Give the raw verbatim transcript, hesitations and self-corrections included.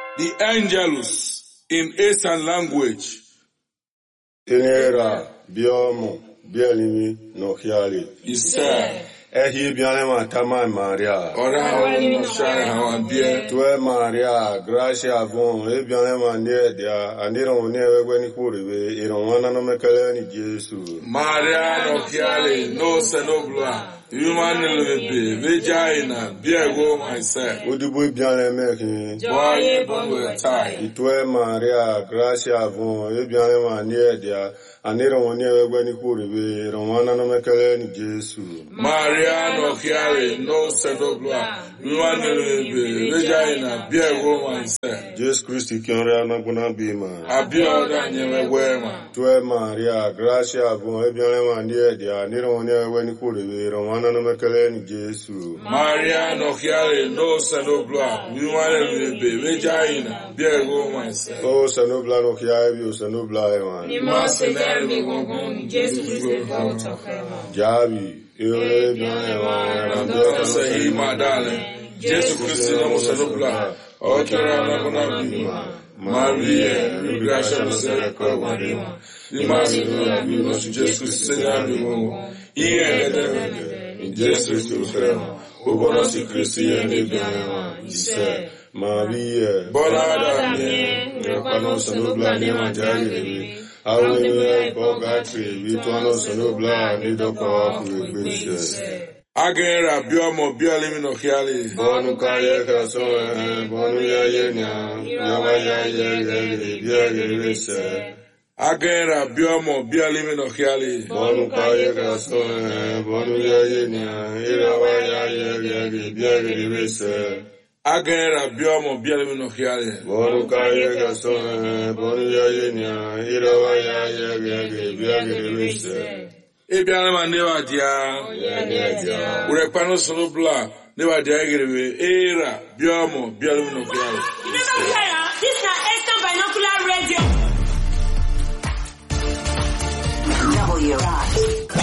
The Angelus in Eastern language. Inera, biomo, bielimi, no hiali. Isa. Ehi bianema tama Maria. Ora no shai hawambie. Tue Maria, gracia avon, e bianema niedia, andiro newe gweni kuribe, ironwana no mekele ni Jesu. Maria no hiali, no senobla. Human lebe, vagina, biego myself. Udubu biane meki. Boye bonwe tai. Itue Maria, gracia avon, e bianema niedia, andiro newe gweni kuribe, ironwana no mekele ni Jesu. Maria no hiali, no senobla. Human lebe, vagina, biego myself. Jesus Christ, Kyora Naguna Bima. Abioda nyewe wema. Tue Maria, gracia avon, e bianema niedia, andiro newe gweni kuribe, Romana no mekele ni Jesu. Maria no hiali, no senobla. Human lebe, vagina, biego myself. Oh, Sanobla no Kiabi, Sanobla Eman. Ni mose dermi gongon, Jesus Christ volta fema. Jabi, Ewe Bianema, Nando sahi madale. Jesus Christ no senobla. Okera na kuna bima. Maria, gracia no se kwa Ni masi no bima, Jesus Christ na bima. Iye de in Jesus Christ fema. Obono si Christi ene bianema. Ise. Maria, Bonada mie. Repano Sanobla Nema Jagiri. Awe Bogatri, Vituano Sanobla, Nido Power for Agera biomo biolimi no hiali. Bonu Kaya Kaso, Bonu Yayena, Yawaya Yagiri, Biagiri se. Agera biomo biolimi no hiali. Bonu Kaya Kaso, Bonu Yayena, Yawaya Yagiri, Biagiri se. Agera biomo biolimi no hiali. Bonu Kaya Kaso, Bonu Yayena, Yawaya Yagiri, Biagiri se. Ebiana ma newa dia. Ure pano solo bla. Newa dia gerebe. Era biomo biolimi no hiali.